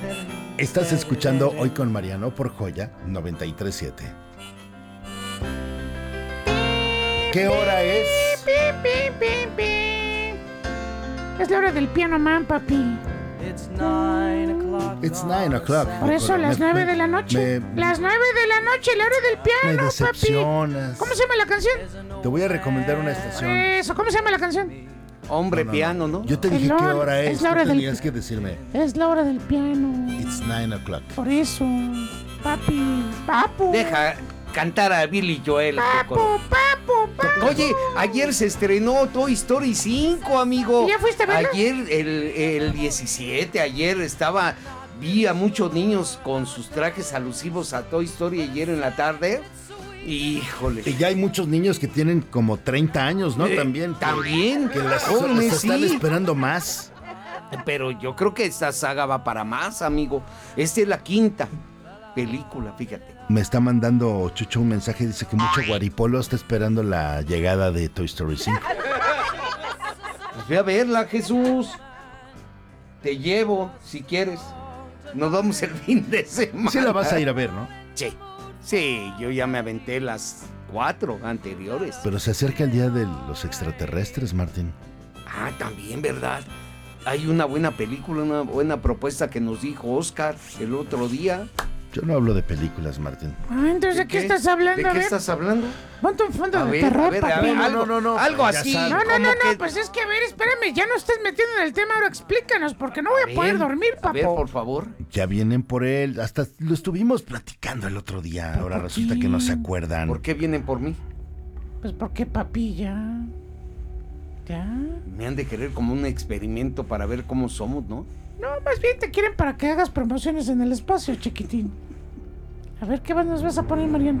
Estás escuchando Hoy con Mariano por Joya 93.7. ¿Qué hora es? Es la hora del Piano Man, papi. It's 9 o'clock. Por eso, las 9 de la noche. Las 9 de la noche, la hora del piano, me decepcionas. papi. ¿Cómo se llama la canción? Te voy a recomendar una estación. Eso, ¿cómo se llama la canción? Hombre, piano, ¿no? Yo te dije qué hora es. Es la hora Tú del... tenías que decirme. Es la hora del piano. It's 9 o'clock. Por eso, papi, papu. Deja cantar a Billy Joel. Papu. Oye, ayer se estrenó Toy Story 5, amigo. ¿Y ya fuiste a verla? Ayer, el 17, vi a muchos niños con sus trajes alusivos a Toy Story ayer en la tarde. Híjole. Y ya hay muchos niños que tienen como 30 años, ¿no? También. Que las jóvenes están esperando más. Pero yo creo que esta saga va para más, amigo. Esta es la quinta película, fíjate. Me está mandando Chucho un mensaje, dice que mucho guaripolo está esperando la llegada de Toy Story 5. Pues ve a verla, Jesús. Te llevo, si quieres. Nos vamos el fin de semana. Sí la vas a ir a ver, ¿no? Sí, yo ya me aventé las 4 anteriores. Pero se acerca el día de los extraterrestres, Martín. Ah, también, ¿verdad? Hay una buena película, una buena propuesta que nos dijo Oscar el otro día. Yo no hablo de películas, Martín. Ah, entonces, ¿de qué estás hablando? ¿De qué estás hablando? Ponte un fondo de terror, papi. Algo así. No, pues es que, a ver, espérame, ya no estés metiendo en el tema, ahora explícanos, porque no voy a poder dormir, papo. A ver, por favor. Ya vienen por él, hasta lo estuvimos platicando el otro día, ahora resulta que no se acuerdan. ¿Por qué vienen por mí? Pues porque, papi, ya. Me han de querer como un experimento para ver cómo somos, ¿no? No, más bien te quieren para que hagas promociones en el espacio, chiquitín. A ver, ¿qué nos vas a poner, Mariano?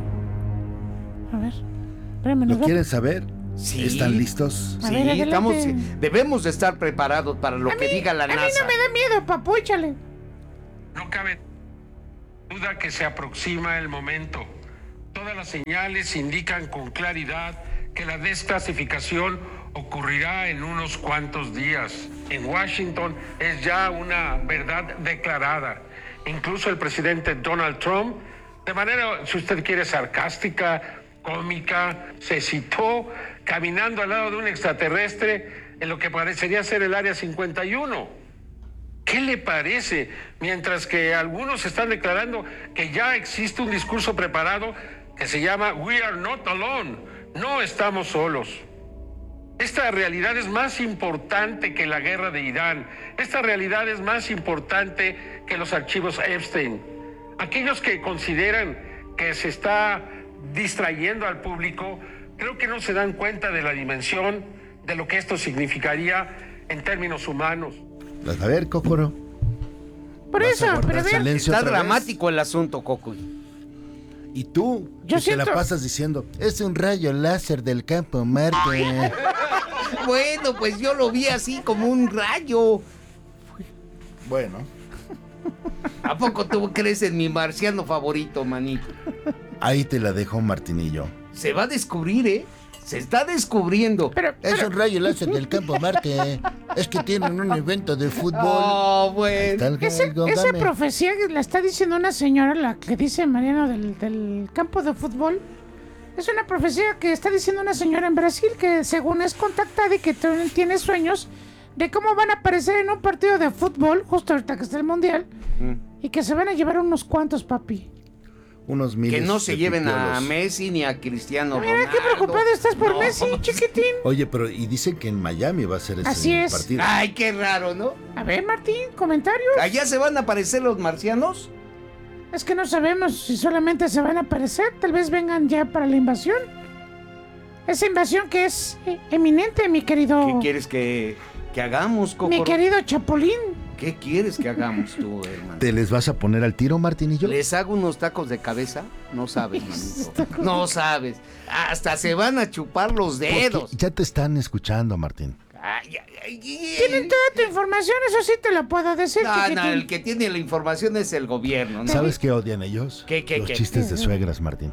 A ver, espérame. ¿Lo quieren saber? Sí. ¿Están listos? Sí, debemos de estar preparados para lo que diga la NASA. A mí no me da miedo, papu, échale. No cabe duda que se aproxima el momento. Todas las señales indican con claridad que la desclasificación ocurrirá en unos cuantos días. En Washington es ya una verdad declarada. Incluso el presidente Donald Trump, de manera, si usted quiere, sarcástica, cómica, se citó caminando al lado de un extraterrestre en lo que parecería ser el Área 51. ¿Qué le parece? Mientras que algunos están declarando que ya existe un discurso preparado que se llama We are not alone. No estamos solos. Esta realidad es más importante que la guerra de Irán. Esta realidad es más importante que los archivos Epstein. Aquellos que consideran que se está distrayendo al público, creo que no se dan cuenta de la dimensión de lo que esto significaría en términos humanos. A ver, Cócoro. Por eso, pero a ver. Está dramático el asunto, Coco. Y tú, yo te la pasas diciendo, es un rayo láser del campo Marte. Bueno, pues yo lo vi así como un rayo. Bueno. ¿A poco tú crees en mi marciano favorito, manito? Ahí te la dejo, Martinillo. Se va a descubrir, ¿eh? Se está descubriendo. Es un rayo láser del campo Marte. Es que tienen un evento de fútbol. Oh, bueno. Esa profecía la está diciendo una señora, la que dice Mariano del campo de fútbol. Es una profecía que está diciendo una señora en Brasil que según es contactada y que tiene sueños de cómo van a aparecer en un partido de fútbol, justo ahorita que está el mundial, y que se van a llevar unos cuantos, papi. Unos miles. Que no se lleven a Messi ni a Cristiano Ronaldo. Mira, qué preocupado estás por Messi, chiquitín. Oye, pero y dicen que en Miami va a ser ese partido. Ay, qué raro, ¿no? A ver, Martín, comentarios. ¿Allá se van a aparecer los marcianos? Es que no sabemos si solamente se van a aparecer, tal vez vengan ya para la invasión. Esa invasión que es eminente, mi querido. ¿Qué quieres que hagamos, Coco? Mi querido Chapulín. ¿Qué quieres que hagamos tú, hermano? ¿Te les vas a poner al tiro, Martinillo? ¿Les hago unos tacos de cabeza? No sabes, manito. No sabes. Hasta se van a chupar los dedos. Porque ya te están escuchando, Martín. Tienen toda tu información, eso sí te lo puedo decir, chiquitín. No, el que tiene la información es el gobierno, ¿no? ¿Sabes qué odian ellos? Los chistes de suegras, Martín.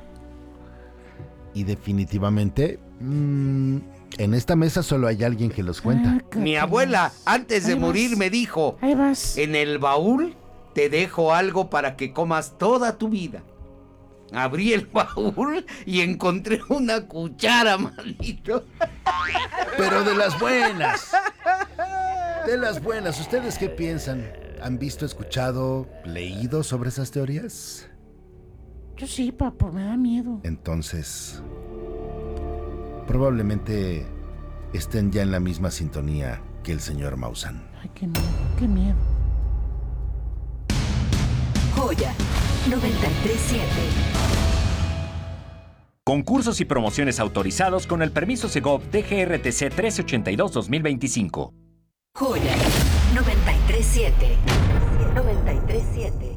Y definitivamente, en esta mesa solo hay alguien que los cuenta. Mi abuela, antes de morir, me dijo: ahí vas. En el baúl te dejo algo para que comas toda tu vida. Abrí el baúl y encontré una cuchara, manito. Pero de las buenas. De las buenas. ¿Ustedes qué piensan? ¿Han visto, escuchado, leído sobre esas teorías? Yo sí, papo, me da miedo. Entonces, probablemente estén ya en la misma sintonía que el señor Maussan. Ay, qué miedo, qué miedo. Joya 93.7. Concursos y promociones autorizados con el permiso Segov DGRTC 1382-2025. Joya 93.7. 93.7.